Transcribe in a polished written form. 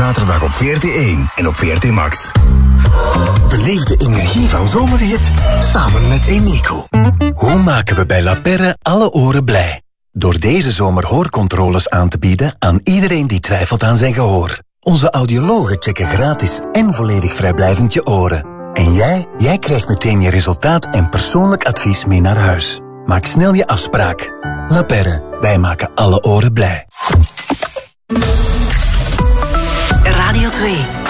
zaterdag op VRT1 en op VRT Max. Beleef de energie van zomerhit samen met Eneco. Hoe maken we bij La Perre alle oren blij? Door deze zomer hoorcontroles aan te bieden aan iedereen die twijfelt aan zijn gehoor. Onze audiologen checken gratis en volledig vrijblijvend je oren. En jij krijgt meteen je resultaat en persoonlijk advies mee naar huis. Maak snel je afspraak. La Perre, wij maken alle oren blij. Radio 2.